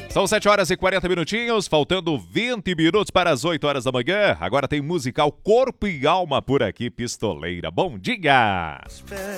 São 7 horas e 40 minutinhos, faltando 20 minutos para as 8 horas da manhã. Agora tem musical Corpo e Alma por aqui, Pistoleira. Bom dia!